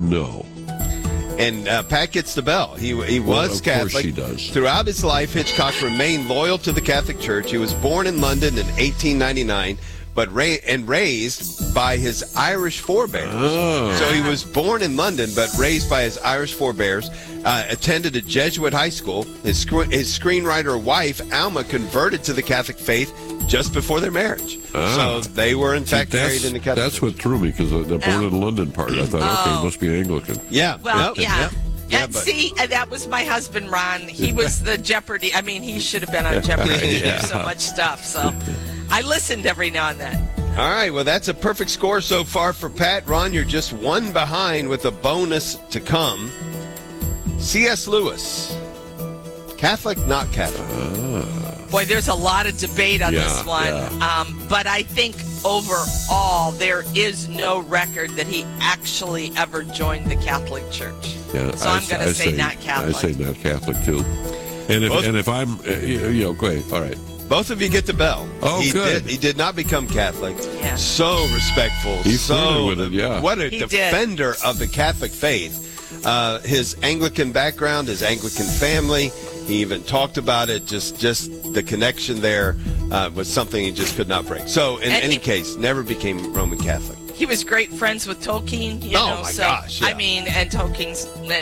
No. And Pat gets the bell. He was Catholic. Of course he does. Throughout his life, Hitchcock remained loyal to the Catholic Church. He was born in London in 1899, but raised by his Irish forebears. Oh. So he was born in London, but raised by his Irish forebears. Attended a Jesuit high school. His screenwriter wife, Alma, converted to the Catholic faith just before their marriage. So they were, in fact, married in the Catholic That's what threw me, because the born in London part, I thought, okay, it must be Anglican. Yeah. Well, Yeah, and see, that was my husband, Ron. He was the Jeopardy. I mean, he should have been on Jeopardy. He knew so much stuff. So I listened every now and then. All right, well, that's a perfect score so far for Pat. Ron, you're just one behind with a bonus to come. C.S. Lewis, Catholic, not Catholic? Boy, there's a lot of debate on this one. Yeah. But I think overall, there is no record that he actually ever joined the Catholic Church. Yeah, So I'm going to say not Catholic. I say not Catholic, too. And if I'm, great, all right. Both of you get the bell. Oh, good. He did not become Catholic. Yeah. So respectful. He flirted with it, yeah. What a He defender of the Catholic faith. His Anglican background, his Anglican family, he even talked about it. Just the connection there was something he just could not break. So in any case, never became Roman Catholic. He was great friends with Tolkien, gosh, yeah. I mean, and Tolkien's,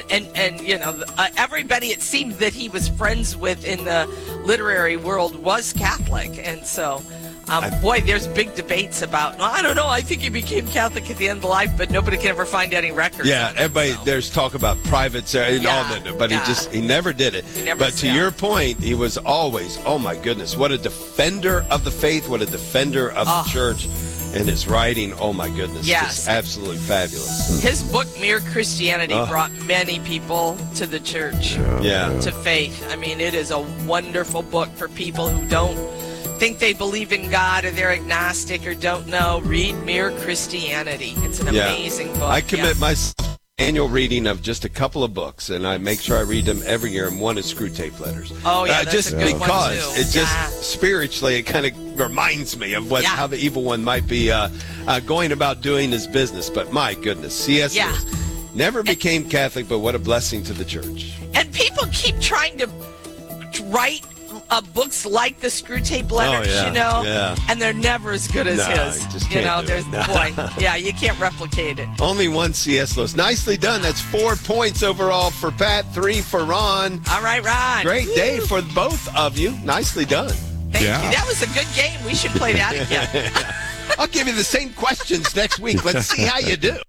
and everybody it seemed that he was friends with in the literary world was Catholic, and so, boy, there's big debates about, I don't know, I think he became Catholic at the end of life, but nobody can ever find any records. Yeah, on it, everybody, so. there's talk about privates and all that, but he never did it. But to your point, he was always, oh my goodness, what a defender of the faith, what a defender of the church. And his writing, oh my goodness, just absolutely fabulous. His book, Mere Christianity, brought many people to the church, to faith. I mean, it is a wonderful book for people who don't think they believe in God, or they're agnostic, or don't know. Read Mere Christianity. It's an amazing book. I commit myself annual reading of just a couple of books, and I make sure I read them every year, and one is Screwtape Letters. Oh, yeah, that's just a good one, because too. it just spiritually, it kind of reminds me of how the evil one might be going about doing his business. But my goodness, C.S. Lewis never became Catholic, but what a blessing to the church. And people keep trying to write books like the Screwtape Letters, and they're never as good as his. Just can't there's you can't replicate it. Only one C.S. Lewis. Nicely done. That's 4 points overall for Pat, 3 for Ron. All right, Ron. Great day for both of you. Nicely done. Thank you. That was a good game. We should play that again. I'll give you the same questions next week. Let's see how you do.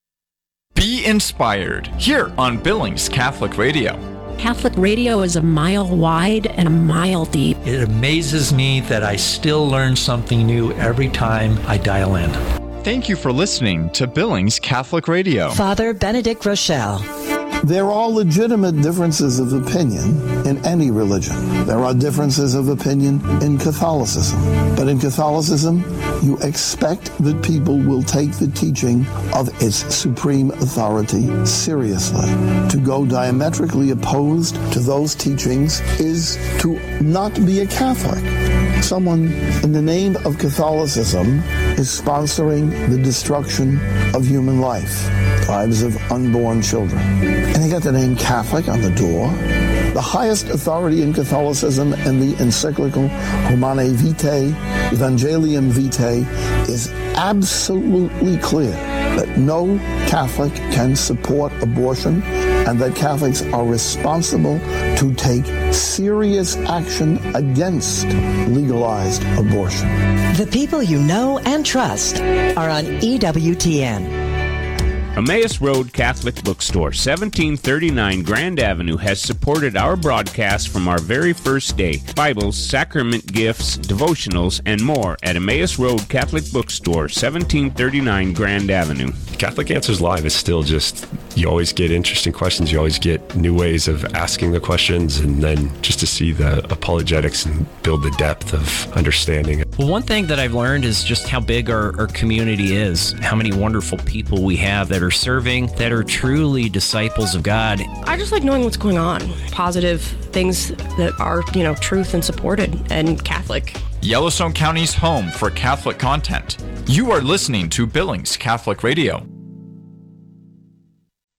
Be inspired here on Billings Catholic Radio. Catholic radio is a mile wide and a mile deep. It amazes me that I still learn something new every time I dial in. Thank you for listening to Billings Catholic Radio. Father Benedict Rochelle. There are legitimate differences of opinion in any religion. There are differences of opinion in Catholicism. But in Catholicism, you expect that people will take the teaching of its supreme authority seriously. To go diametrically opposed to those teachings is to not be a Catholic. Someone in the name of Catholicism is sponsoring the destruction of human life, lives of unborn children. And they got the name Catholic on the door. The highest authority in Catholicism in the encyclical Humanae Vitae, Evangelium Vitae, is absolutely clear that no Catholic can support abortion and that Catholics are responsible to take serious action against legalized abortion. The people you know and trust are on EWTN. Emmaus Road Catholic Bookstore, 1739 Grand Avenue, has supported our broadcast from our very first day. Bibles, sacrament gifts, devotionals, and more at Emmaus Road Catholic Bookstore, 1739 Grand Avenue. Catholic Answers Live is still just, you always get interesting questions, you always get new ways of asking the questions, and then just to see the apologetics and build the depth of understanding. Well, one thing that I've learned is just how big our community is, how many wonderful people we have that are serving, that are truly disciples of God. I just like knowing what's going on, positive things that are, truth and supported and Catholic. Yellowstone County's home for Catholic content. You are listening to Billings Catholic Radio.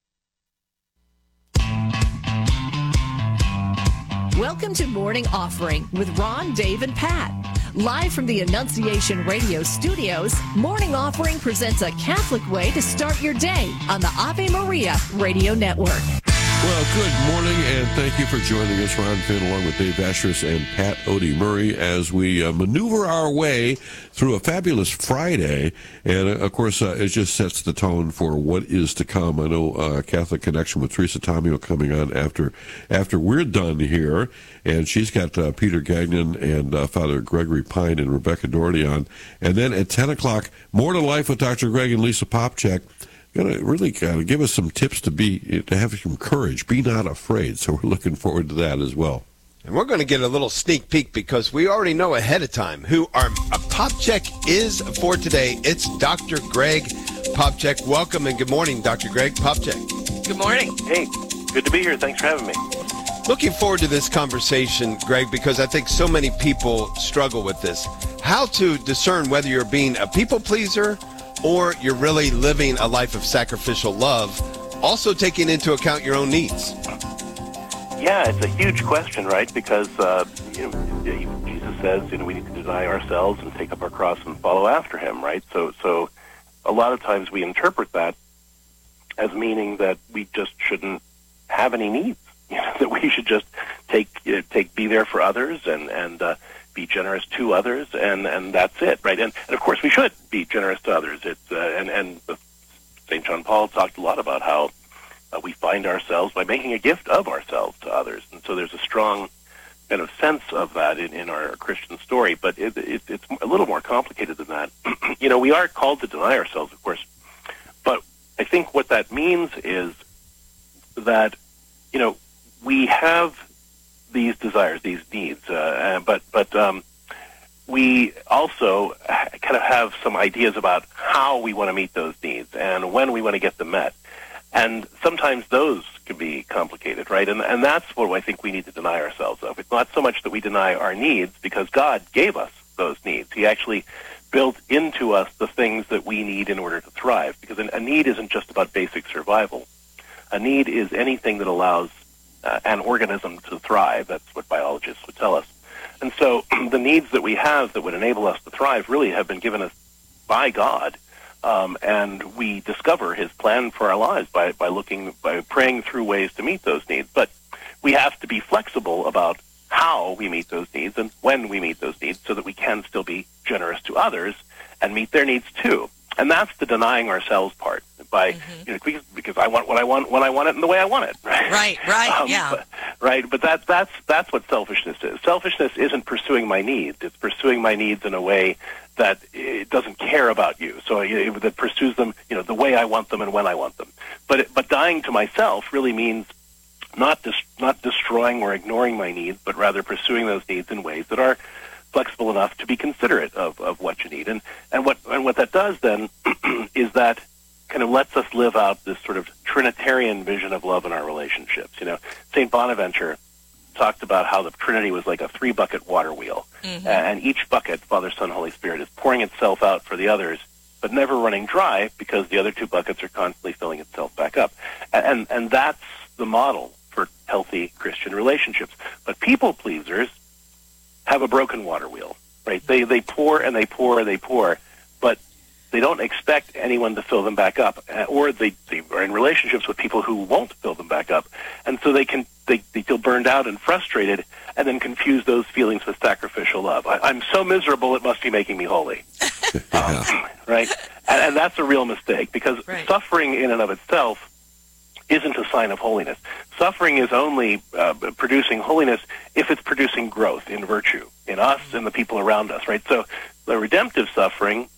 Welcome to Morning Offering with Ron, Dave, and Pat. Live from the Annunciation Radio studios, Morning Offering presents a Catholic way to start your day on the Ave Maria Radio Network. Well, good morning, and thank you for joining us, Ron Finn, along with Dave Ashrus and Pat Odie Murray, as we maneuver our way through a fabulous Friday. And, of course, it just sets the tone for what is to come. I know Catholic Connection with Teresa Tomeo coming on after we're done here. And she's got Peter Gagnon and Father Gregory Pine and Rebecca Doherty on. And then at 10 o'clock, More to Life with Dr. Greg and Lisa Popcak. Really give us some tips to have some courage. Be not afraid. So we're looking forward to that as well. And we're going to get a little sneak peek because we already know ahead of time who our Popcak is for today. It's Dr. Greg Popcak. Welcome and good morning, Dr. Greg Popcak. Good morning. Hey, good to be here. Thanks for having me. Looking forward to this conversation, Greg, because I think so many people struggle with this. How to discern whether you're being a people pleaser or you're really living a life of sacrificial love, also taking into account your own needs. Yeah, it's a huge question, right? Because Jesus says, we need to deny ourselves and take up our cross and follow after him, right? So a lot of times we interpret that as meaning that we just shouldn't have any needs, that we should just be there for others and be generous to others, and that's it, right? And of course we should be generous to others. It's and St. John Paul talked a lot about how we find ourselves by making a gift of ourselves to others, and so there's a strong kind of sense of that in our Christian story. But it's a little more complicated than that. We are called to deny ourselves, of course, but I think what that means is that we have these desires, these needs, but we also kind of have some ideas about how we want to meet those needs and when we want to get them met. And sometimes those can be complicated, right? And that's what I think we need to deny ourselves of. It's not so much that we deny our needs, because God gave us those needs. He actually built into us the things that we need in order to thrive, because a need isn't just about basic survival. A need is anything that allows an organism to thrive. That's what biologists would tell us. And so the needs that we have that would enable us to thrive really have been given us by God, and we discover his plan for our lives by praying through ways to meet those needs. But we have to be flexible about how we meet those needs and when we meet those needs, so that we can still be generous to others and meet their needs too. And that's the denying ourselves part, because I want what I want when I want it and the way I want it. Right, yeah. But that's what selfishness is. Selfishness isn't pursuing my needs; it's pursuing my needs in a way that it doesn't care about you. So that pursues them, the way I want them and when I want them. But dying to myself really means not destroying or ignoring my needs, but rather pursuing those needs in ways that are flexible enough to be considerate of what you need. And what that does then is that kind of lets us live out this sort of Trinitarian vision of love in our relationships. St. Bonaventure talked about how the Trinity was like a 3-bucket water wheel. Mm-hmm. And each bucket, Father, Son, Holy Spirit, is pouring itself out for the others, but never running dry, because the other 2 buckets are constantly filling itself back up. And that's the model for healthy Christian relationships. But people pleasers have a broken water wheel, right? They pour and they pour and they pour, but they don't expect anyone to fill them back up, or they are in relationships with people who won't fill them back up, and so they feel burned out and frustrated, and then confuse those feelings with sacrificial love. I'm so miserable, it must be making me holy, right? And that's a real mistake, because suffering in and of itself isn't a sign of holiness. Suffering is only producing holiness if it's producing growth in virtue in us and the people around us, right? So the redemptive suffering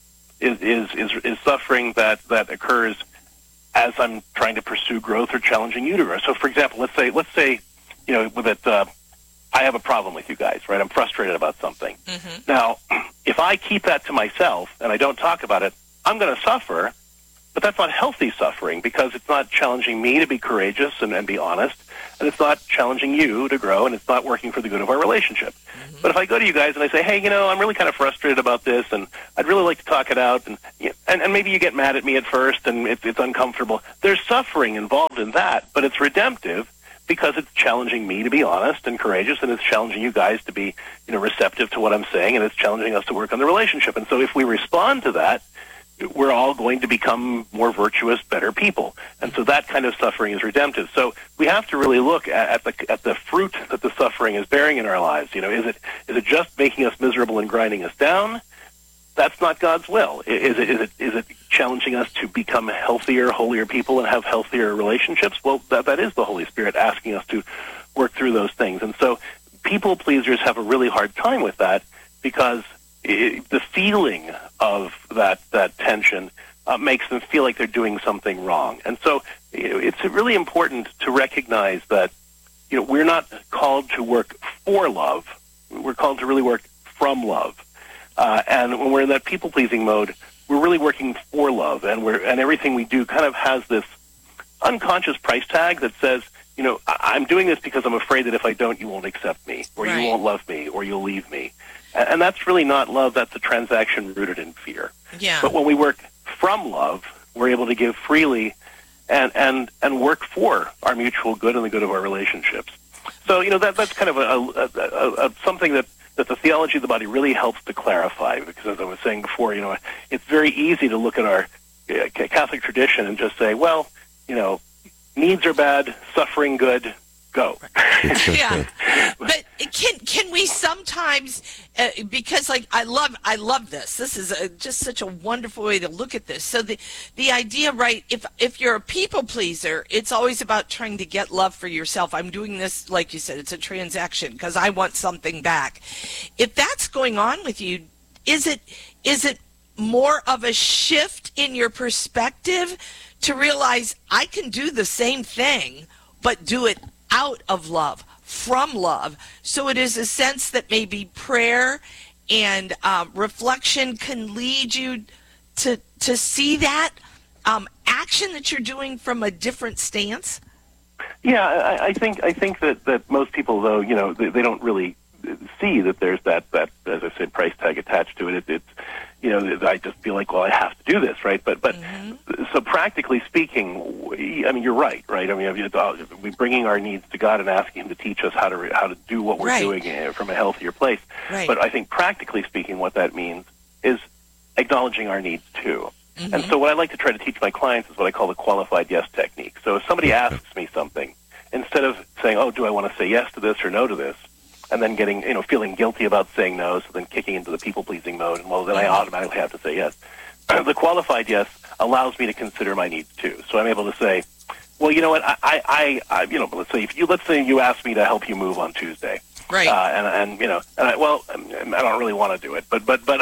is suffering that occurs as I'm trying to pursue growth or challenging you to grow. So, for example, let's say that I have a problem with you guys, right? I'm frustrated about something. Mm-hmm. Now, if I keep that to myself and I don't talk about it, I'm going to suffer. But that's not healthy suffering, because it's not challenging me to be courageous and be honest, and it's not challenging you to grow, and it's not working for the good of our relationship. Mm-hmm. But if I go to you guys and I say, hey, I'm really kind of frustrated about this, and I'd really like to talk it out, and maybe you get mad at me at first, and it's uncomfortable. There's suffering involved in that, but it's redemptive, because it's challenging me to be honest and courageous, and it's challenging you guys to be, receptive to what I'm saying, and it's challenging us to work on the relationship. And so if we respond to that, we're all going to become more virtuous, better people. And so that kind of suffering is redemptive. So we have to really look at the fruit that the suffering is bearing in our lives. Is it just making us miserable and grinding us down? That's not God's will. Is it challenging us to become healthier, holier people and have healthier relationships? Well, that is the Holy Spirit asking us to work through those things. And so people pleasers have a really hard time with that, because the feeling of that tension makes them feel like they're doing something wrong. And so it's really important to recognize that we're not called to work for love. We're called to really work from love. And when we're in that people-pleasing mode, we're really working for love, and everything we do kind of has this unconscious price tag that says, I'm doing this because I'm afraid that if I don't, you won't accept me, or you won't love me, or you'll leave me. And that's really not love. That's a transaction rooted in fear. Yeah. But when we work from love, we're able to give freely and work for our mutual good and the good of our relationships. So, that's kind of a something that the theology of the body really helps to clarify, because as I was saying before, it's very easy to look at our Catholic tradition and just say, well, needs are bad, suffering good, go. Yeah, but can we sometimes, because I love this. This is just such a wonderful way to look at this. So the idea, right? If you're a people pleaser, it's always about trying to get love for yourself. I'm doing this, like you said, it's a transaction because I want something back. If that's going on with you, is it more of a shift in your perspective to realize I can do the same thing, but do it out of love, from love? So it is a sense that maybe prayer and reflection can lead you to see that action that you're doing from a different stance. Yeah, I think that most people, though, they don't really see that there's that as I said, price tag attached to it. It's I just feel like, well, I have to do this, right? But so practically speaking, you're right? We're bringing our needs to God and asking Him to teach us how to do what we're doing from a healthier place. Right. But I think practically speaking, what that means is acknowledging our needs too. Mm-hmm. And so what I like to try to teach my clients is what I call the qualified yes technique. So if somebody asks me something, instead of saying, oh, do I want to say yes to this or no to this, and then getting, feeling guilty about saying no, so then kicking into the people-pleasing mode, and well, then I automatically have to say yes. The qualified yes allows me to consider my needs too. So I'm able to say, well, you know what, let's say you asked me to help you move on Tuesday. Right. I don't really want to do it, but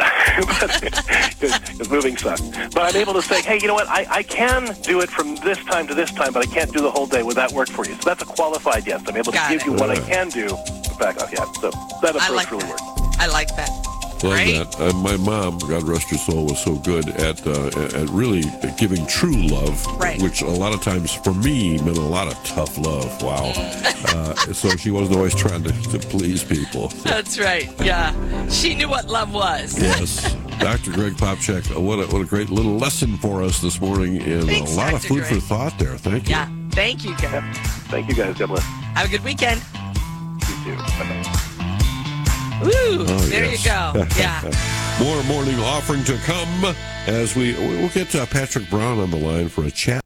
because moving sucks. But I'm able to say, hey, you know what, I can do it from this time to this time, but I can't do the whole day. Would that work for you? So that's a qualified yes. I'm able to give you what I can do. Back off, yeah. So that approach really works. I like that. Love that. My mom, God rest her soul, was so good at really giving true love, which a lot of times for me meant a lot of tough love. Wow. So she wasn't always trying to please people. That's right. Yeah. She knew what love was. Yes. Dr. Greg Popcak, what a great little lesson for us this morning, and Thanks, a lot Dr. of food Greg. for thought there. Thank you. Yeah. Thank you, guys. Thank you, guys. God bless. Have a good weekend. You too. Bye-bye. Woo! There you go. Yeah. More morning offering to come as we'll get Patrick Brown on the line for a chat.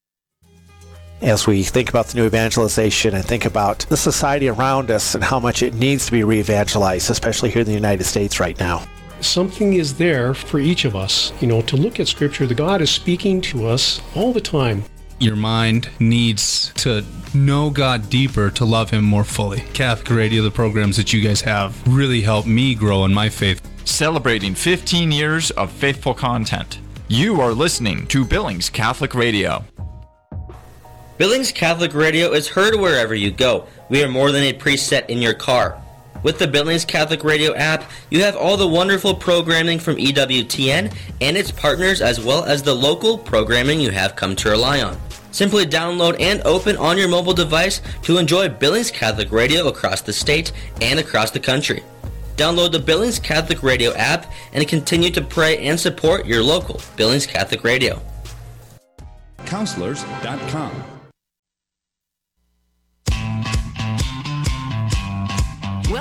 As we think about the new evangelization and think about the society around us and how much it needs to be re-evangelized, especially here in the United States right now. Something is there for each of us, to look at Scripture. The God is speaking to us all the time. Your mind needs to know God deeper to love Him more fully. Catholic Radio, the programs that you guys have, really helped me grow in my faith. Celebrating 15 years of faithful content. You are listening to Billings Catholic Radio. Billings Catholic Radio is heard wherever you go. We are more than a preset in your car. With the Billings Catholic Radio app, you have all the wonderful programming from EWTN and its partners, as well as the local programming you have come to rely on. Simply download and open on your mobile device to enjoy Billings Catholic Radio across the state and across the country. Download the Billings Catholic Radio app and continue to pray and support your local Billings Catholic Radio. Counselors.com.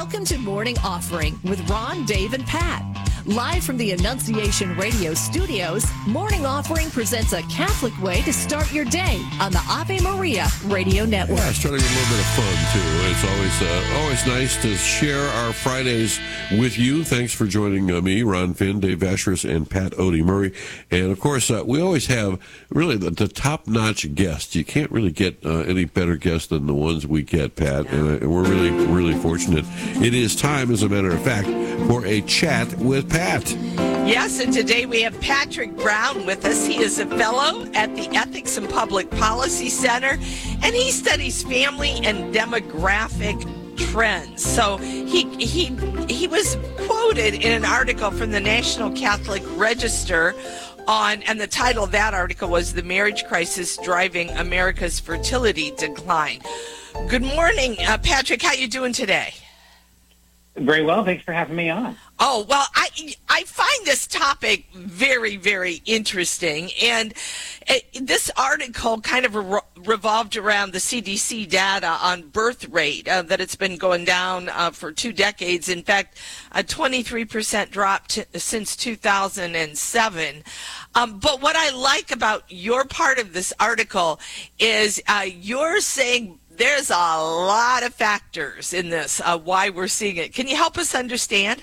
Welcome to Morning Offering with Ron, Dave, and Pat. Live from the Annunciation Radio studios, Morning Offering presents a Catholic way to start your day on the Ave Maria Radio Network. Yeah, starting with a little bit of fun, too. It's always nice to share our Fridays with you. Thanks for joining me, Ron Finn, Dave Vacherus, and Pat Odie Murray. And, of course, we always have really the top-notch guests. You can't really get any better guests than the ones we get, Pat, and we're really, really fortunate. It is time, as a matter of fact, for a chat with Pat. Yes, and today we have Patrick Brown with us. He is a fellow at the Ethics and Public Policy Center, and he studies family and demographic trends. So he was quoted in an article from the National Catholic Register and the title of that article was "The Marriage Crisis Driving America's Fertility Decline." Good morning, Patrick. How you doing today? Very well. Thanks for having me on. Oh, well, I find this topic very, very interesting. And this article kind of revolved around the CDC data on birth rate, that it's been going down for 2 decades. In fact, a 23% drop since 2007. But what I like about your part of this article is you're saying there's a lot of factors in this, why we're seeing it. Can you help us understand?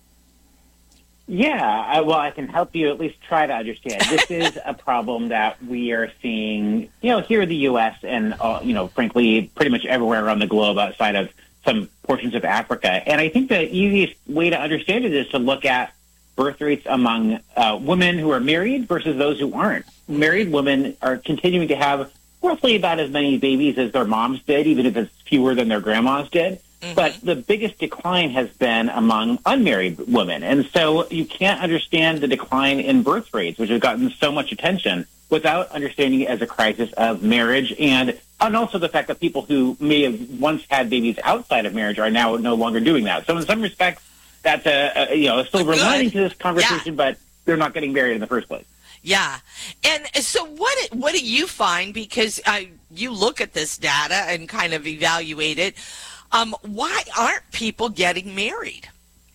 Yeah, well, I can help you at least try to understand. This is a problem that we are seeing, here in the U.S. and, frankly, pretty much everywhere around the globe outside of some portions of Africa. And I think the easiest way to understand it is to look at birth rates among women who are married versus those who aren't. Married women are continuing to have roughly about as many babies as their moms did, even if it's fewer than their grandmas did. Mm-hmm. But the biggest decline has been among unmarried women. And so you can't understand the decline in birth rates, which has gotten so much attention, without understanding it as a crisis of marriage and also the fact that people who may have once had babies outside of marriage are now no longer doing that. So in some respects, that's a silver lining to this conversation, but they're not getting married in the first place. Yeah. And so what do you find, because you look at this data and kind of evaluate it, why aren't people getting married?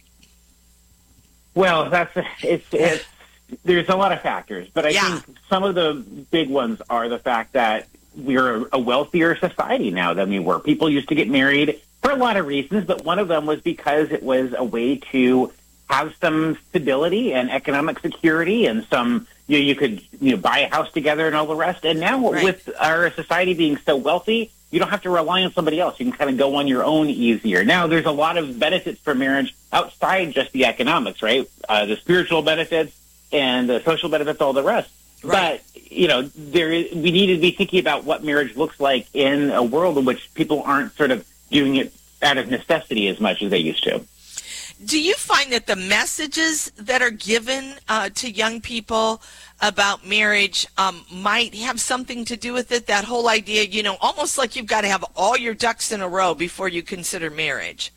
Well, there's a lot of factors, but I think some of the big ones are the fact that we're a wealthier society now than we were. People used to get married for a lot of reasons, but one of them was because it was a way to have some stability and economic security and some, you could buy a house together and all the rest. And now with our society being so wealthy, you don't have to rely on somebody else. You can kind of go on your own easier. Now, there's a lot of benefits for marriage outside just the economics, right? The spiritual benefits and the social benefits, all the rest. Right. But, we need to be thinking about what marriage looks like in a world in which people aren't sort of doing it out of necessity as much as they used to. Do you find that the messages that are given to young people about marriage might have something to do with it? That whole idea, almost like you've got to have all your ducks in a row before you consider marriage.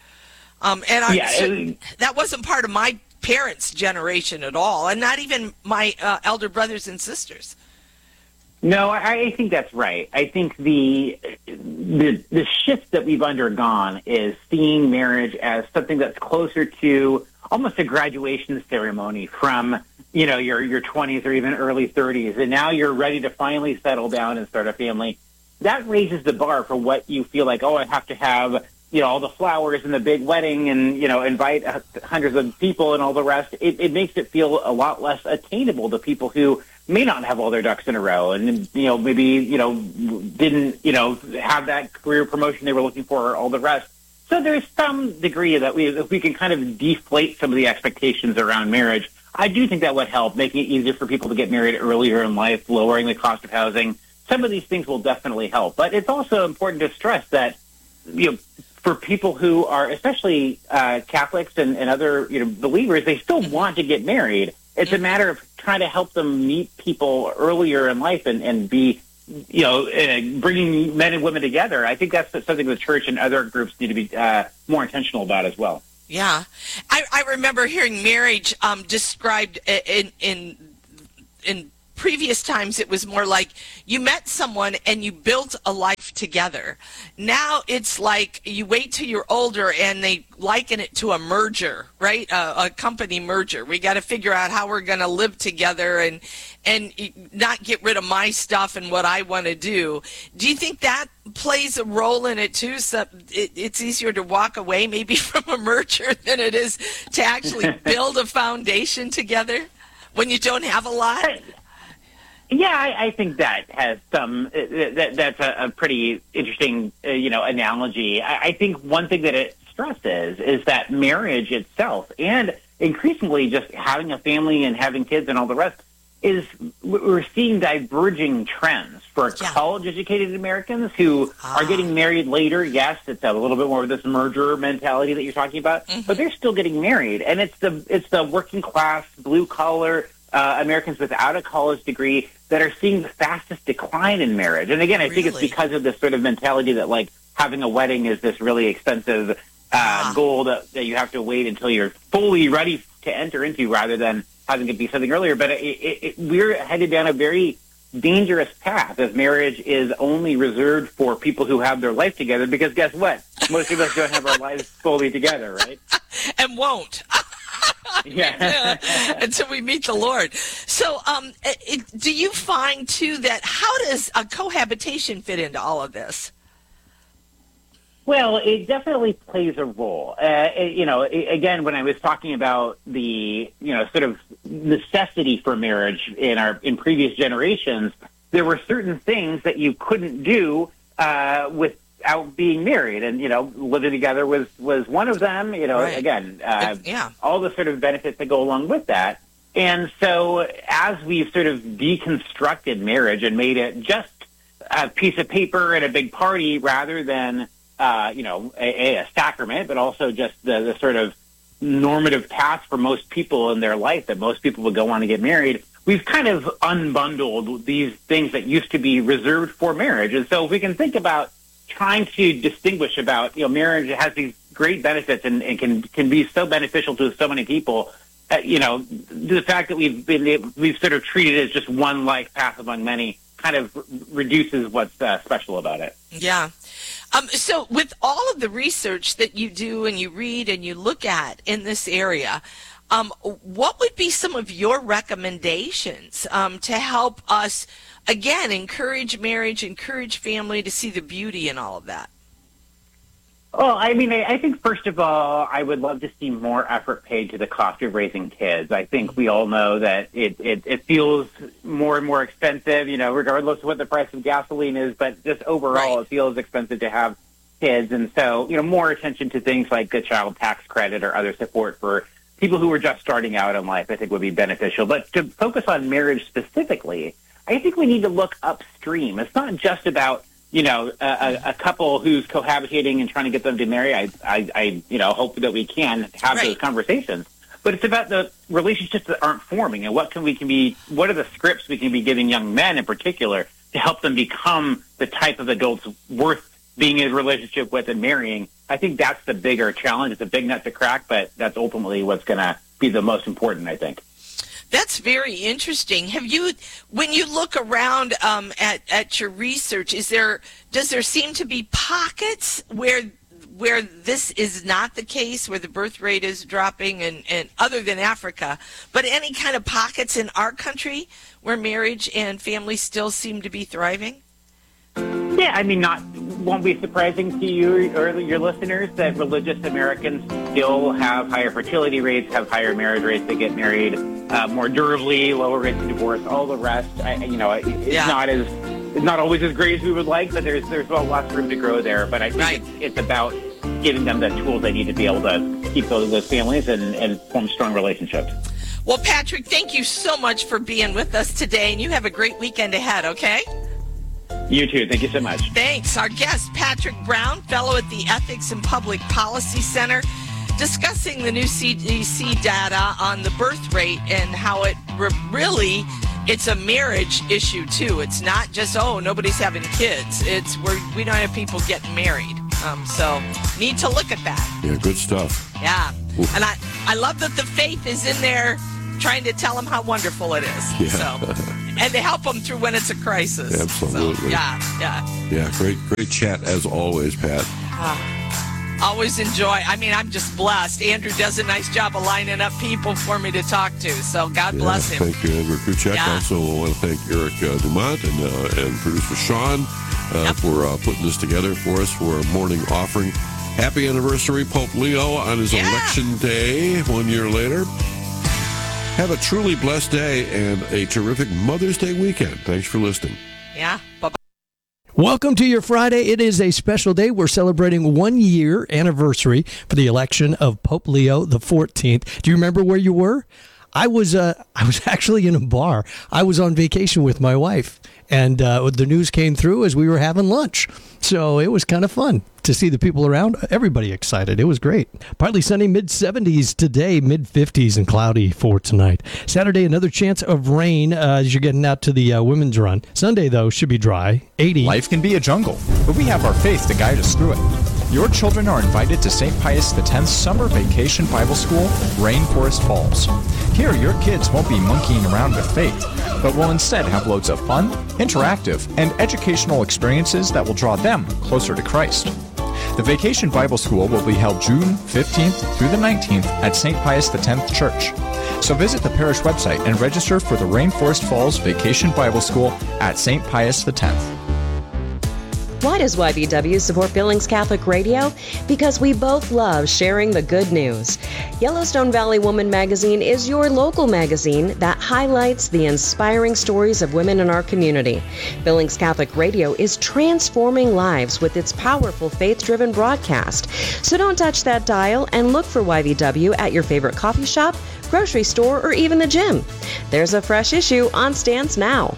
That wasn't part of my parents' generation at all, and not even my elder brothers and sisters. No, I think that's right. I think the shift that we've undergone is seeing marriage as something that's closer to almost a graduation ceremony from, your 20s or even early 30s. And now you're ready to finally settle down and start a family. That raises the bar for what you feel like, I have to have, all the flowers and the big wedding and, invite hundreds of people and all the rest. It makes it feel a lot less attainable to people who may not have all their ducks in a row and, maybe, didn't, have that career promotion they were looking for or all the rest. So there's some degree that if we can kind of deflate some of the expectations around marriage, I do think that would help, making it easier for people to get married earlier in life, lowering the cost of housing. Some of these things will definitely help. But it's also important to stress that, for people who are especially Catholics and other believers, they still want to get married. It's a matter of trying to help them meet people earlier in life and be, bringing men and women together. I think that's something the church and other groups need to be more intentional about as well. Yeah. I remember hearing marriage described in previous times it was more like you met someone and you built a life together. Now it's like you wait till you're older and they liken it to a merger, right? A company merger. We got to figure out how we're going to live together and not get rid of my stuff and what I want to do. Do you think that plays a role in it too? So it's easier to walk away maybe from a merger than it is to actually build a foundation together when you don't have a lot? Yeah, I think that has some. That's a pretty interesting, analogy. I think one thing that it stresses is that marriage itself, and increasingly just having a family and having kids and all the rest, is we're seeing diverging trends for college-educated Americans who are getting married later. Yes, it's a little bit more of this merger mentality that you're talking about, but they're still getting married, and it's the working class, blue collar Americans without a college degree that are seeing the fastest decline in marriage. And again, I think it's because of this sort of mentality that like having a wedding is this really expensive goal that you have to wait until you're fully ready to enter into, rather than having it be something earlier. But we're headed down a very dangerous path if marriage is only reserved for people who have their life together, because guess what? Most of us don't have our lives fully together, right? And won't. Yeah. Until we meet the Lord. So do you find, too, that how does cohabitation fit into all of this? Well, it definitely plays a role. Again, when I was talking about the, sort of necessity for marriage in previous generations, there were certain things that you couldn't do without being married, and living together was one of them. Right. Again, all the sort of benefits that go along with that. And so, as we've sort of deconstructed marriage and made it just a piece of paper and a big party, rather than a sacrament, but also just the sort of normative path for most people in their life that most people would go on to get married, we've kind of unbundled these things that used to be reserved for marriage. And so if we can think about trying to distinguish about, marriage has these great benefits and can be so beneficial to so many people, the fact that we've sort of treated it as just one life path among many kind of reduces what's special about it. Yeah. So with all of the research that you do and you read and you look at in this area, what would be some of your recommendations to help us, again, encourage marriage, encourage family, to see the beauty in all of that? Well, I mean, I think, first of all, I would love to see more effort paid to the cost of raising kids. I think we all know that it feels more and more expensive, regardless of what the price of gasoline is, but just overall it feels expensive to have kids. And so, more attention to things like the child tax credit or other support for people who are just starting out in life, I think would be beneficial. But to focus on marriage specifically, I think we need to look upstream. It's not just about a couple who's cohabitating and trying to get them to marry. I hope that we can have those conversations. But it's about the relationships that aren't forming, and what are the scripts we can be giving young men in particular to help them become the type of adults worth being in a relationship with and marrying. I think that's the bigger challenge. It's a big nut to crack, but that's ultimately what's going to be the most important, I think. That's very interesting. When you look around at your research, does there seem to be pockets where this is not the case, where the birth rate is dropping, and other than Africa, but any kind of pockets in our country where marriage and family still seem to be thriving? Yeah, I mean, won't be surprising to you or your listeners that religious Americans still have higher fertility rates, have higher marriage rates. They get married more durably, lower rates of divorce, all the rest. It's not always as great as we would like, but there's lots of room to grow there. But I think it's about giving them the tools they need to be able to keep those families and form strong relationships. Well, Patrick, thank you so much for being with us today, and you have a great weekend ahead, okay? You too. Thank you so much. Thanks. Our guest, Patrick Brown, fellow at the Ethics and Public Policy Center, discussing the new CDC data on the birth rate and how it it's a marriage issue too. It's not just, nobody's having kids. We don't have people getting married. So need to look at that. Yeah, good stuff. Yeah. And I love that the faith is in there trying to tell them how wonderful it is. Yeah. So and to help them through when it's a crisis. Absolutely. So, yeah. Yeah, great chat as always, Pat. Always enjoy. I mean, I'm just blessed. Andrew does a nice job of lining up people for me to talk to, so God bless him. Thank you, Andrew Kuchek. Yeah. Also, I want to thank Eric Dumont and producer Sean for putting this together for us for a morning offering. Happy anniversary, Pope Leo, on his election day 1 year later. Have a truly blessed day and a terrific Mother's Day weekend. Thanks for listening. Yeah, bye-bye. Welcome to your Friday. It is a special day. We're celebrating 1 year anniversary for the election of Pope Leo the 14th. Do you remember where you were? I was actually in a bar. I was on vacation with my wife, and the news came through as we were having lunch. So it was kind of fun to see the people around. Everybody excited. It was great. Partly sunny, mid-70s today, mid-50s and cloudy for tonight. Saturday, another chance of rain as you're getting out to the women's run. Sunday, though, should be dry. 80. Life can be a jungle, but we have our faith to guide us through it. Your children are invited to St. Pius X's Summer Vacation Bible School, Rainforest Falls. Here, your kids won't be monkeying around with faith, but will instead have loads of fun, interactive, and educational experiences that will draw them closer to Christ. The Vacation Bible School will be held June 15th through the 19th at St. Pius X Church. So visit the parish website and register for the Rainforest Falls Vacation Bible School at St. Pius X. Why does YBW support Billings Catholic Radio? Because we both love sharing the good news. Yellowstone Valley Woman magazine is your local magazine that highlights the inspiring stories of women in our community. Billings Catholic Radio is transforming lives with its powerful faith-driven broadcast. So don't touch that dial and look for YBW at your favorite coffee shop, grocery store, or even the gym. There's a fresh issue on stands now.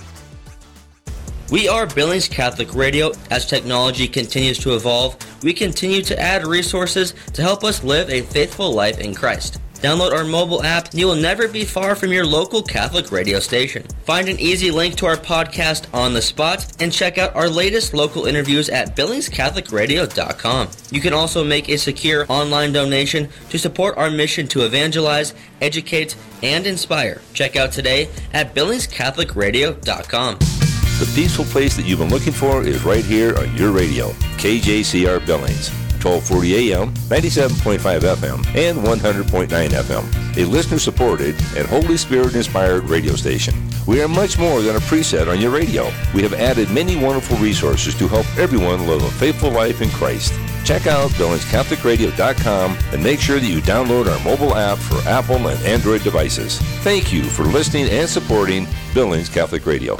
We are Billings Catholic Radio. As technology continues to evolve, we continue to add resources to help us live a faithful life in Christ. Download our mobile app and you will never be far from your local Catholic radio station. Find an easy link to our podcast on the spot and check out our latest local interviews at BillingsCatholicRadio.com. You can also make a secure online donation to support our mission to evangelize, educate, and inspire. Check out today at BillingsCatholicRadio.com. The peaceful place that you've been looking for is right here on your radio, KJCR Billings, 1240 AM, 97.5 FM, and 100.9 FM, a listener-supported and Holy Spirit-inspired radio station. We are much more than a preset on your radio. We have added many wonderful resources to help everyone live a faithful life in Christ. Check out BillingsCatholicRadio.com and make sure that you download our mobile app for Apple and Android devices. Thank you for listening and supporting Billings Catholic Radio.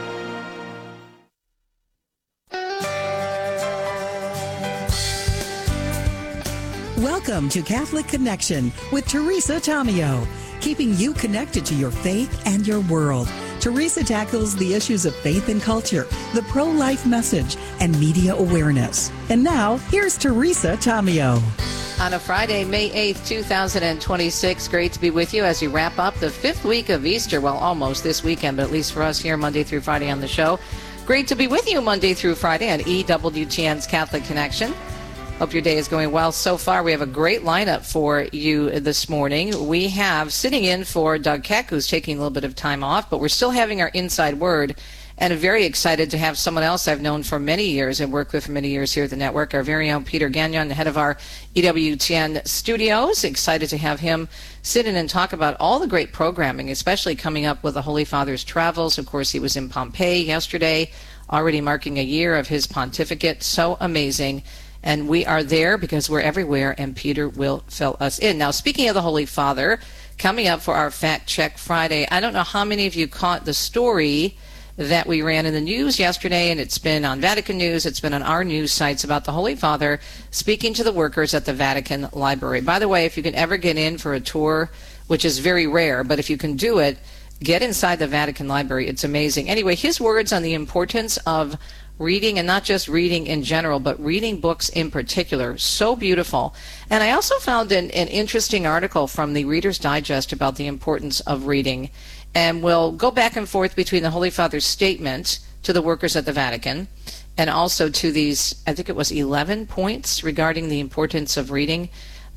Welcome to Catholic Connection with Teresa Tomeo, keeping you connected to your faith and your world. Teresa tackles the issues of faith and culture, the pro-life message, and media awareness. And now, here's Teresa Tomeo. On a Friday, May 8th, 2026, great to be with you as you wrap up the 5th week of Easter. Well, almost this weekend, but at least for us here Monday through Friday on the show. Great to be with you Monday through Friday on EWTN's Catholic Connection. Hope your day is going well so far. We have a great lineup for you this morning. We have sitting in for Doug Keck, who's taking a little bit of time off, but we're still having our inside word, and very excited to have someone else I've known for many years and worked with for many years here at the network, our very own Peter Gagnon, the head of our EWTN studios. Excited to have him sit in and talk about all the great programming, especially coming up with the Holy Father's travels. Of course, he was in Pompeii yesterday, already marking a year of his pontificate. So amazing. And we are there because we're everywhere, and Peter will fill us in. Now, speaking of the Holy Father, coming up for our Fact Check Friday, I don't know how many of you caught the story that we ran in the news yesterday, and it's been on Vatican News, it's been on our news sites about the Holy Father speaking to the workers at the Vatican Library. By the way, if you can ever get in for a tour, which is very rare, but if you can do it, get inside the Vatican Library. It's amazing. Anyway, his words on the importance of reading, and not just reading in general, but reading books in particular. So beautiful. And I also found an interesting article from the Reader's Digest about the importance of reading. And we'll go back and forth between the Holy Father's statement to the workers at the Vatican and also to these, I think it was 11 points regarding the importance of reading.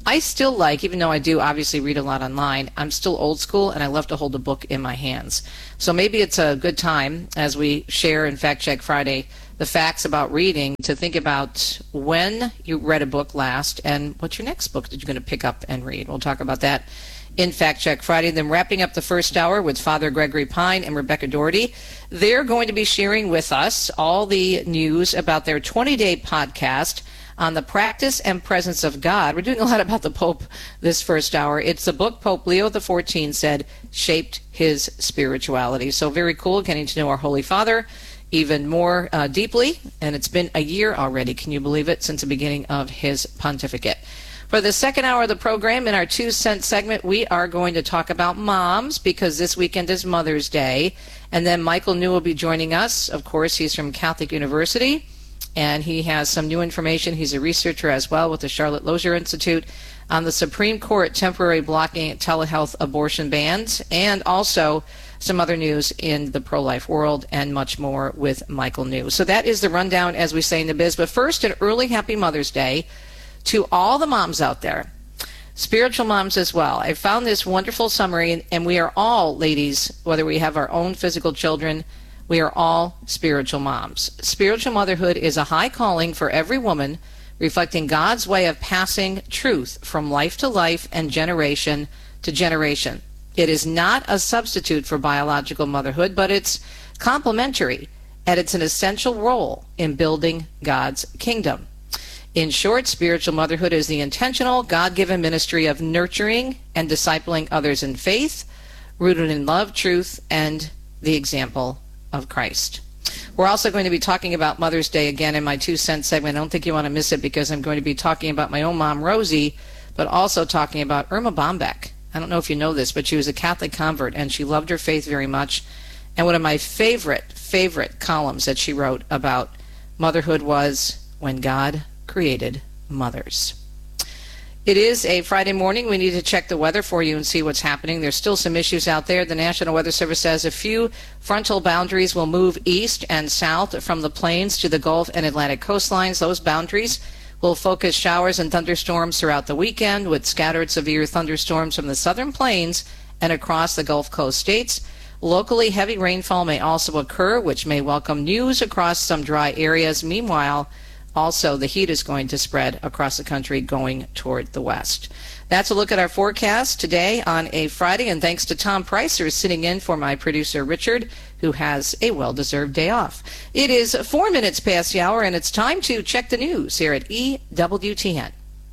I still like, even though I do obviously read a lot online, I'm still old school and I love to hold a book in my hands. So maybe it's a good time as we share in Fact Check Friday the facts about reading to think about when you read a book last and what's your next book that you're going to pick up and read. We'll talk about that in Fact Check Friday. Then wrapping up the first hour with Father Gregory Pine and Rebecca Doherty. They're going to be sharing with us all the news about their 20-day podcast on the practice and presence of God. We're doing a lot about the Pope this first hour. It's the book Pope Leo XIV said shaped his spirituality. So very cool getting to know our Holy Father even more deeply. And it's been a year already, can you believe it, since the beginning of his pontificate. For the second hour of the program, in our 2 cent segment, we are going to talk about moms because this weekend is Mother's Day. And then Michael New will be joining us. Of course, he's from Catholic University. And he has some new information. He's a researcher as well with the Charlotte Lozier Institute on the Supreme Court temporary blocking telehealth abortion bans, and also some other news in the pro-life world and much more with Michael New. So that is the rundown, as we say in the biz. But first, an early Happy Mother's Day to all the moms out there, spiritual moms as well. I found this wonderful summary, and we are all, ladies, whether we have our own physical children, we are all spiritual moms. Spiritual motherhood is a high calling for every woman, reflecting God's way of passing truth from life to life and generation to generation. It is not a substitute for biological motherhood, but it's complementary, and it's an essential role in building God's kingdom. In short, spiritual motherhood is the intentional, God-given ministry of nurturing and discipling others in faith, rooted in love, truth, and the example of Christ. We're also going to be talking about Mother's Day again in my 2 cent segment. I don't think you want to miss it because I'm going to be talking about my own mom, Rosie, but also talking about Irma Bombeck. I don't know if you know this, but she was a Catholic convert and she loved her faith very much. And one of my favorite columns that she wrote about motherhood was When God Created Mothers. It is a Friday morning. We need to check the weather for you and see what's happening. There's still some issues out there. The National Weather Service says a few frontal boundaries will move east and south from the plains to the Gulf and Atlantic coastlines. Those boundaries will focus showers and thunderstorms throughout the weekend, with scattered severe thunderstorms from the southern plains and across the Gulf Coast states. Locally, heavy rainfall may also occur, which may welcome news across some dry areas. Meanwhile, also, the heat is going to spread across the country going toward the west. That's a look at our forecast today on a Friday, and thanks to Tom Pricer sitting in for my producer Richard, who has a well-deserved day off. It is 4 minutes past the hour, and it's time to check the news here at EWTN.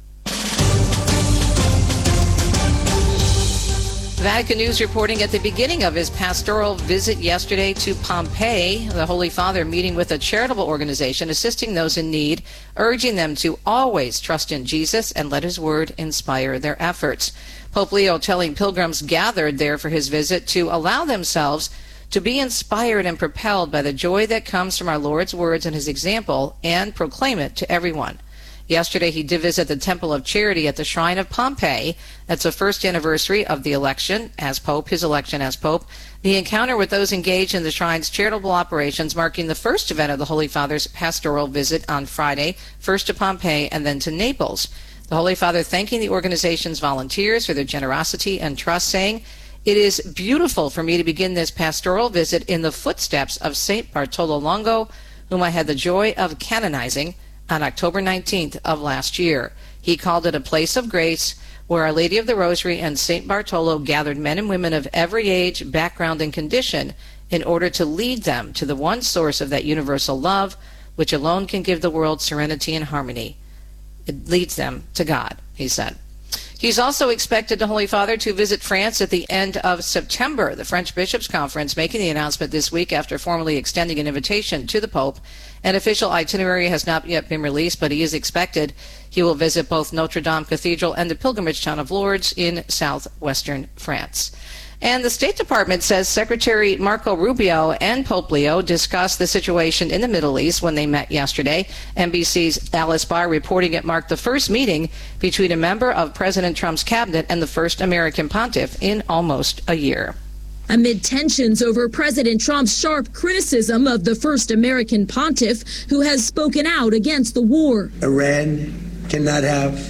Vatican News reporting at the beginning of his pastoral visit yesterday to Pompeii, the Holy Father meeting with a charitable organization assisting those in need, urging them to always trust in Jesus and let his word inspire their efforts. Pope Leo telling pilgrims gathered there for his visit to allow themselves to be inspired and propelled by the joy that comes from our Lord's words and his example, and proclaim it to everyone. Yesterday, he did visit the Temple of Charity at the Shrine of Pompeii. That's the first anniversary of the election as Pope, his election as Pope. The encounter with those engaged in the Shrine's charitable operations, marking the first event of the Holy Father's pastoral visit on Friday, first to Pompeii and then to Naples. The Holy Father thanking the organization's volunteers for their generosity and trust, saying, "It is beautiful for me to begin this pastoral visit in the footsteps of St. Bartolo Longo, whom I had the joy of canonizing on October 19th of last year. He called it a place of grace where Our Lady of the Rosary and St. Bartolo gathered men and women of every age, background, and condition in order to lead them to the one source of that universal love, which alone can give the world serenity and harmony. It leads them to God," he said. He's also expected, the Holy Father, to visit France at the end of September. The French Bishops' Conference making the announcement this week after formally extending an invitation to the Pope. An official itinerary has not yet been released, but he is expected. He will visit both Notre Dame Cathedral and the pilgrimage town of Lourdes in southwestern France. And the State Department says Secretary Marco Rubio and Pope Leo discussed the situation in the Middle East when they met yesterday. NBC's Alice Barr reporting it marked the first meeting between a member of President Trump's cabinet and the first American pontiff in almost a year. Amid tensions over President Trump's sharp criticism of the first American pontiff who has spoken out against the war. Iran cannot have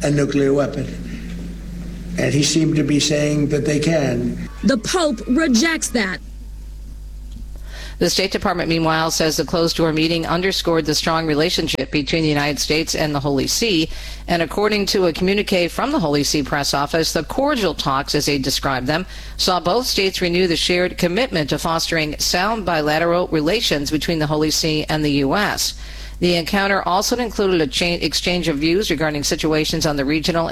a nuclear weapon. And he seemed to be saying that they can. The Pope rejects that. The State Department, meanwhile, says the closed-door meeting underscored the strong relationship between the United States and the Holy See. And according to a communique from the Holy See press office, the cordial talks, as they described them, saw both states renew the shared commitment to fostering sound bilateral relations between the Holy See and the U.S. The encounter also included a exchange of views regarding situations on the regional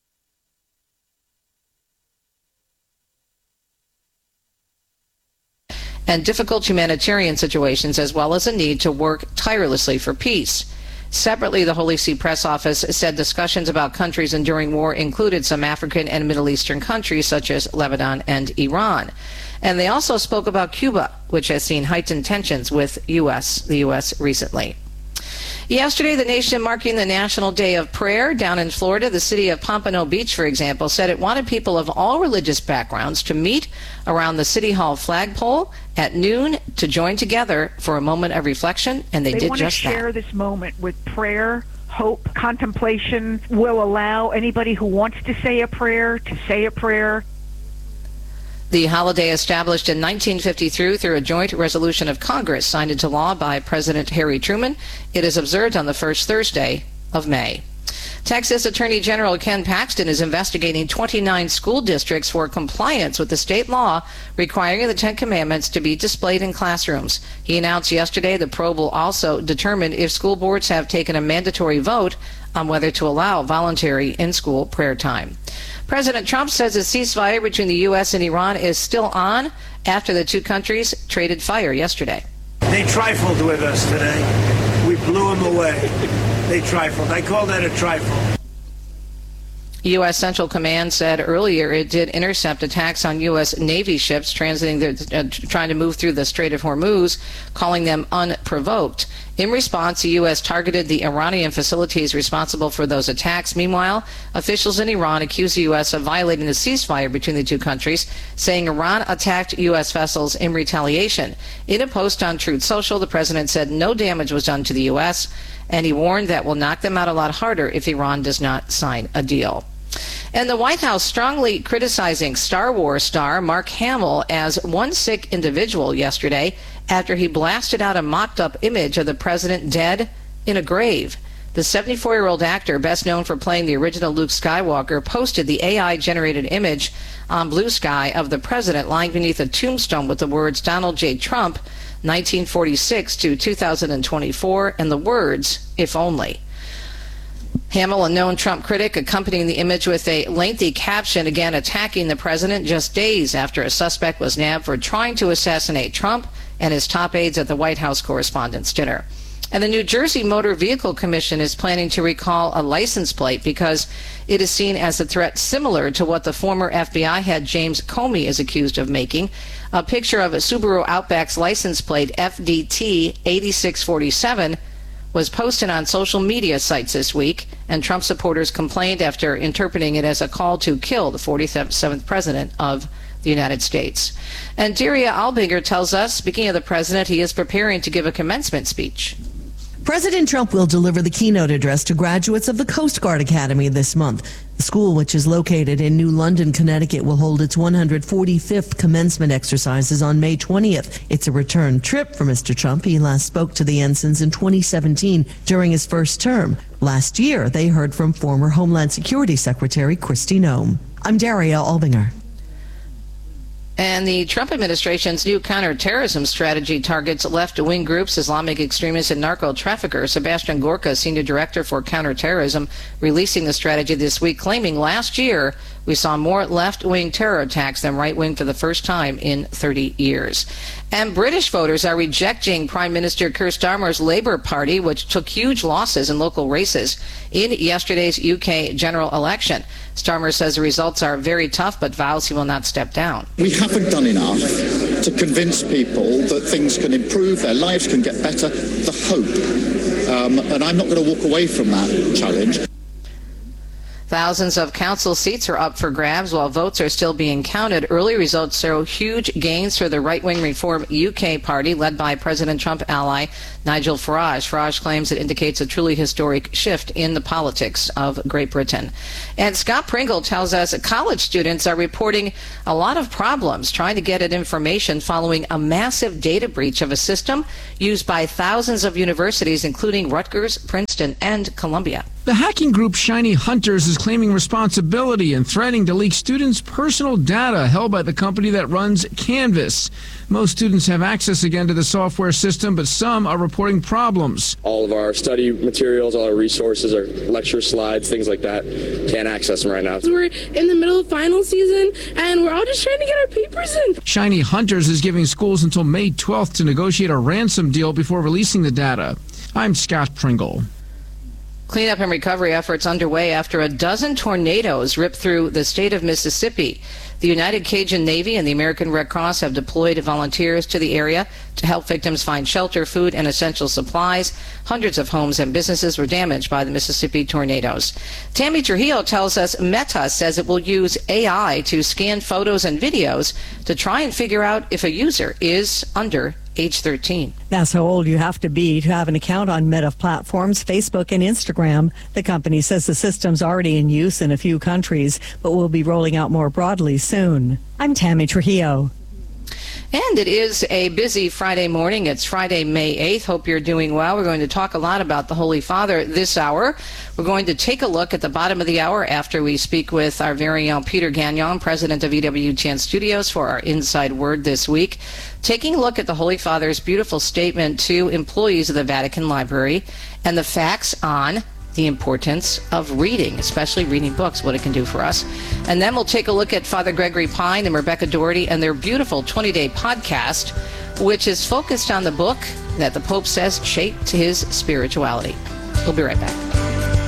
and difficult humanitarian situations, as well as a need to work tirelessly for peace. Separately, the Holy See press office said discussions about countries enduring war included some African and Middle Eastern countries such as Lebanon and Iran. And they also spoke about Cuba, which has seen heightened tensions with the U.S. recently. Yesterday, the nation marking the National Day of Prayer down in Florida, the city of Pompano Beach, for example, said it wanted people of all religious backgrounds to meet around the City Hall flagpole at noon to join together for a moment of reflection, and they did just that. They want to share this moment with prayer, hope, contemplation. Will allow anybody who wants to say a prayer to say a prayer. The holiday, established in 1953 through a joint resolution of Congress signed into law by President Harry Truman, it is observed on the first Thursday of May. Texas Attorney General Ken Paxton is investigating 29 school districts for compliance with the state law requiring the Ten Commandments to be displayed in classrooms. He announced yesterday the probe will also determine if school boards have taken a mandatory vote on whether to allow voluntary in-school prayer time. President Trump says a ceasefire between the U.S. and Iran is still on after the two countries traded fire yesterday. They trifled with us today. We blew them away. They trifled. I call that a trifle. U.S. Central Command said earlier it did intercept attacks on U.S. Navy ships transiting, trying to move through the Strait of Hormuz, calling them unprovoked. In response, the U.S. targeted the Iranian facilities responsible for those attacks. Meanwhile, officials in Iran accused the U.S. of violating the ceasefire between the two countries, saying Iran attacked U.S. vessels in retaliation. In a post on Truth Social, the president said no damage was done to the U.S., and he warned that will knock them out a lot harder if Iran does not sign a deal. And the White House strongly criticizing Star Wars star Mark Hamill as one sick individual yesterday after he blasted out a mocked-up image of the president dead in a grave. The 74-year-old actor, best known for playing the original Luke Skywalker, posted the AI-generated image on Blue Sky of the president lying beneath a tombstone with the words Donald J. Trump, 1946 to 2024, and the words, if only. Hamill, a known Trump critic, accompanying the image with a lengthy caption, again attacking the president just days after a suspect was nabbed for trying to assassinate Trump and his top aides at the White House Correspondents' Dinner. And the New Jersey Motor Vehicle Commission is planning to recall a license plate because it is seen as a threat similar to what the former FBI head James Comey is accused of making. A picture of a Subaru Outback's license plate FDT 8647 was posted on social media sites this week, and Trump supporters complained after interpreting it as a call to kill the 47th president of the United States. And Daria Albinger tells us, speaking of the president, he is preparing to give a commencement speech. President Trump will deliver the keynote address to graduates of the Coast Guard Academy this month. The school, which is located in New London, Connecticut, will hold its 145th commencement exercises on May 20th. It's a return trip for Mr. Trump. He last spoke to the ensigns in 2017 during his first term. Last year, they heard from former Homeland Security Secretary Kristi Noem. I'm Daria Albinger. And the Trump administration's new counterterrorism strategy targets left-wing groups, Islamic extremists, and narco-traffickers. Sebastian Gorka, senior director for counterterrorism, releasing the strategy this week, claiming last year we saw more left-wing terror attacks than right-wing for the first time in 30 years. And British voters are rejecting Prime Minister Keir Starmer's Labour Party, which took huge losses in local races in yesterday's UK general election. Starmer says the results are very tough, but vows he will not step down. We haven't done enough to convince people that things can improve, their lives can get better, the hope. And I'm not going to walk away from that challenge. Thousands of council seats are up for grabs while votes are still being counted. Early results show huge gains for the right-wing Reform UK party led by President Trump ally Nigel Farage. Farage claims it indicates a truly historic shift in the politics of Great Britain. And Scott Pringle tells us college students are reporting a lot of problems trying to get at information following a massive data breach of a system used by thousands of universities, including Rutgers, Princeton, and Columbia. The hacking group Shiny Hunters is claiming responsibility and threatening to leak students' personal data held by the company that runs Canvas. Most students have access again to the software system, but some are reporting problems. All of our study materials, all our resources, our lecture slides, things like that, can't access them right now. We're in the middle of final season, and we're all just trying to get our papers in. Shiny Hunters is giving schools until May 12th to negotiate a ransom deal before releasing the data. I'm Scott Pringle. Cleanup and recovery efforts underway after a dozen tornadoes ripped through the state of Mississippi. The United Cajun Navy and the American Red Cross have deployed volunteers to the area to help victims find shelter, food, and essential supplies. Hundreds of homes and businesses were damaged by the Mississippi tornadoes. Tammy Trujillo tells us Meta says it will use AI to scan photos and videos to try and figure out if a user is under age 13. That's how old you have to be to have an account on Meta platforms, Facebook and Instagram. The company says the system's already in use in a few countries, but will be rolling out more broadly soon. I'm Tammy Trujillo. And it is a busy Friday morning. It's Friday, May 8th. Hope you're doing well. We're going to talk a lot about the Holy Father this hour. We're going to take a look at the bottom of the hour after we speak with our very own Peter Gagnon, president of EWTN Studios, for our Inside Word this week. Taking a look at the Holy Father's beautiful statement to employees of the Vatican Library and the facts on the importance of reading, especially reading books, what it can do for us. And then we'll take a look at Father Gregory Pine and Rebecca Doherty and their beautiful 20-day podcast, which is focused on the book that the Pope says shaped his spirituality. We'll be right back.